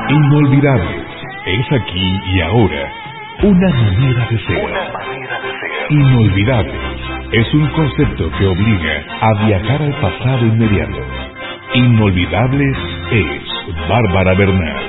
Inolvidables es aquí y ahora una manera de ser. Inolvidables es un concepto que obliga a viajar al pasado inmediato. Inolvidables es Bárbara Bernal.